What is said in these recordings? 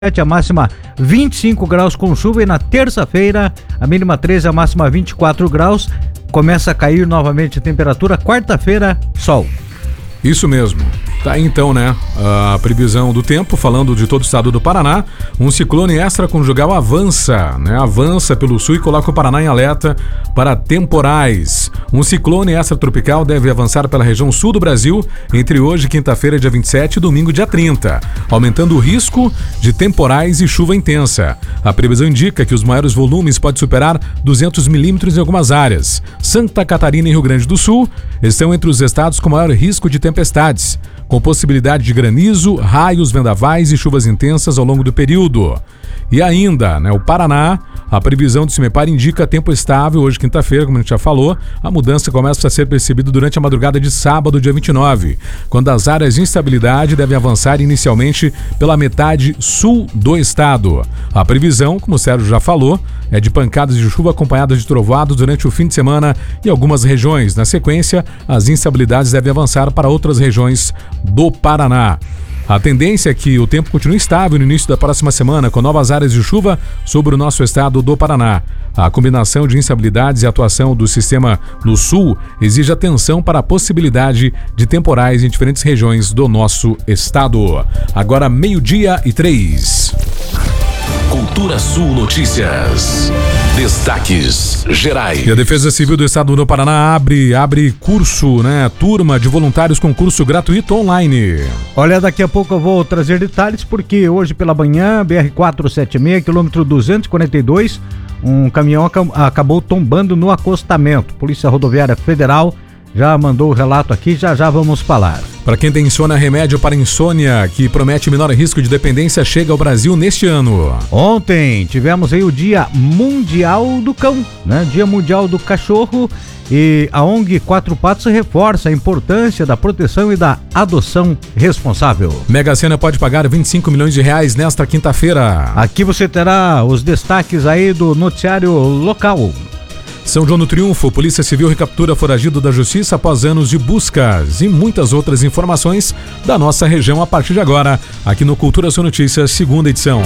a máxima 25 graus com chuva, e na terça-feira a mínima 13, a máxima 24 graus. Começa a cair novamente a temperatura. Quarta-feira, sol. Isso mesmo. Tá aí então, né? A previsão do tempo, falando de todo o estado do Paraná. Um ciclone extraconjugal avança, né? Avança pelo sul e coloca o Paraná em alerta para temporais. Um ciclone extratropical deve avançar pela região sul do Brasil entre hoje, quinta-feira, dia 27, e domingo, dia 30, aumentando o risco de temporais e chuva intensa. A previsão indica que os maiores volumes podem superar 200 milímetros em algumas áreas. Santa Catarina e Rio Grande do Sul estão entre os estados com maior risco de tempestades, com possibilidade de granizo, raios, vendavais e chuvas intensas ao longo do período. E ainda, né, o Paraná, a previsão do CIMEPAR indica tempo estável hoje, quinta-feira, como a gente já falou. A mudança começa a ser percebida durante a madrugada de sábado, dia 29, quando as áreas de instabilidade devem avançar inicialmente pela metade sul do estado. A previsão, como o Sérgio já falou, é de pancadas de chuva acompanhadas de trovoados durante o fim de semana em algumas regiões. Na sequência, as instabilidades devem avançar para outras regiões do Paraná. A tendência é que o tempo continue estável no início da próxima semana, com novas áreas de chuva sobre o nosso estado do Paraná. A combinação de instabilidades e atuação do sistema no sul exige atenção para a possibilidade de temporais em diferentes regiões do nosso estado. Agora, 12:03. Cultura Sul Notícias. Destaques gerais. E a Defesa Civil do Estado do Paraná abre curso, né? Turma de voluntários com curso gratuito online. Olha, daqui a pouco eu vou trazer detalhes, porque hoje pela manhã, BR-476, quilômetro 242, um caminhão acabou tombando no acostamento. Polícia Rodoviária Federal já mandou o relato aqui, já vamos falar. Para quem tem insônia, remédio para insônia que promete menor risco de dependência chega ao Brasil neste ano. Ontem tivemos aí o Dia Mundial do Cão, né? Dia Mundial do Cachorro, e a ONG Quatro Patos reforça a importância da proteção e da adoção responsável. Mega Sena pode pagar 25 milhões de reais nesta quinta-feira. Aqui você terá os destaques aí do noticiário local. São João do Triunfo, Polícia Civil recaptura foragido da Justiça após anos de buscas, e muitas outras informações da nossa região a partir de agora, aqui no Cultura Sul Notícias, segunda edição.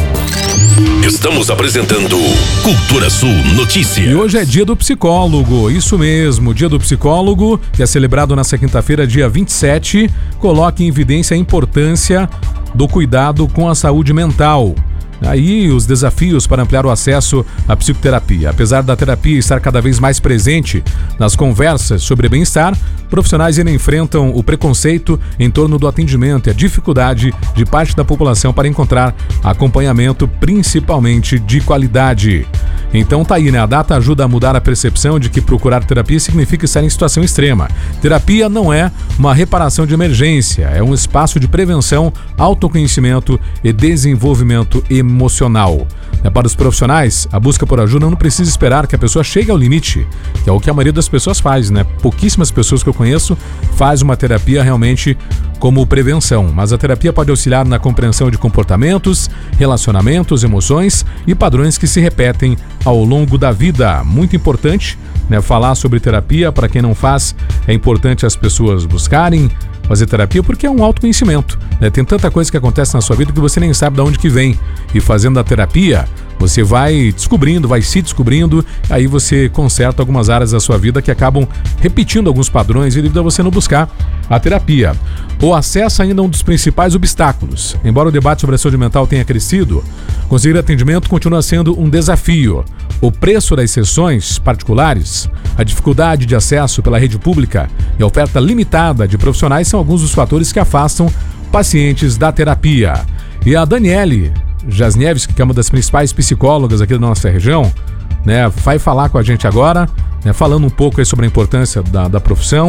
Estamos apresentando Cultura Sul Notícias. E hoje é dia do psicólogo, isso mesmo, dia do psicólogo, que é celebrado nesta quinta-feira, dia 27, coloca em evidência a importância do cuidado com a saúde mental. Aí os desafios para ampliar o acesso à psicoterapia. Apesar da terapia estar cada vez mais presente nas conversas sobre bem-estar, profissionais ainda enfrentam o preconceito em torno do atendimento e a dificuldade de parte da população para encontrar acompanhamento, principalmente de qualidade. Então tá aí, né? A data ajuda a mudar a percepção de que procurar terapia significa estar em situação extrema. Terapia não é uma reparação de emergência, é um espaço de prevenção, autoconhecimento e desenvolvimento emocional. Para os profissionais, a busca por ajuda não precisa esperar que a pessoa chegue ao limite, que é o que a maioria das pessoas faz, né? Pouquíssimas pessoas que eu conheço faz uma terapia realmente como prevenção, mas a terapia pode auxiliar na compreensão de comportamentos, relacionamentos, emoções e padrões que se repetem ao longo da vida. Muito importante, né, falar sobre terapia. Para quem não faz, é importante as pessoas buscarem fazer terapia, porque é um autoconhecimento, né? Tem tanta coisa que acontece na sua vida que você nem sabe de onde que vem, e fazendo a terapia você vai descobrindo, vai se descobrindo, aí você conserta algumas áreas da sua vida que acabam repetindo alguns padrões e devido a você não buscar a terapia. O acesso ainda é um dos principais obstáculos. Embora o debate sobre a saúde mental tenha crescido, conseguir atendimento continua sendo um desafio. O preço das sessões particulares, a dificuldade de acesso pela rede pública e a oferta limitada de profissionais são alguns dos fatores que afastam pacientes da terapia. E a Daniele Jasniewski, que é uma das principais psicólogas aqui da nossa região, né, vai falar com a gente agora, né, falando um pouco aí sobre a importância da profissão,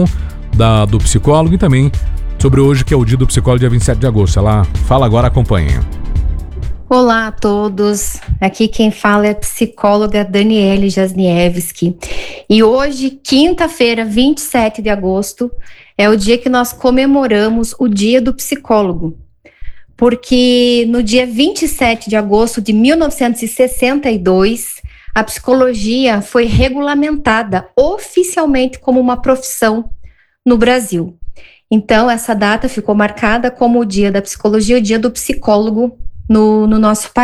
do psicólogo, e também sobre hoje, que é o dia do psicólogo, dia 27 de agosto. Ela fala agora, acompanhe. Olá a todos, aqui quem fala é a psicóloga Daniele Jasniewski, e hoje, quinta-feira, 27 de agosto, é o dia que nós comemoramos o Dia do Psicólogo, porque no dia 27 de agosto de 1962, a psicologia foi regulamentada oficialmente como uma profissão no Brasil. Então, essa data ficou marcada como o Dia da Psicologia, o Dia do Psicólogo no nosso país.